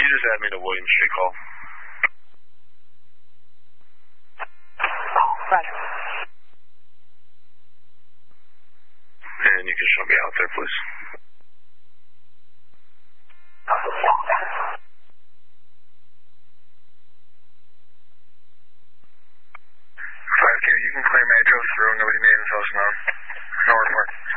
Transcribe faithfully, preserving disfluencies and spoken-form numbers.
just add me to William Street call? Roger. And you can show me out there, please. five two, you can claim address through, nobody made himself known. No report.